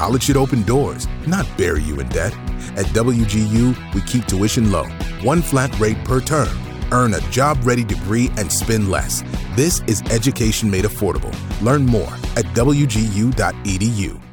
College should open doors, not bury you in debt. At WGU, we keep tuition low, one flat rate per term. Earn a job-ready degree and spend less. This is education made affordable. Learn more at wgu.edu.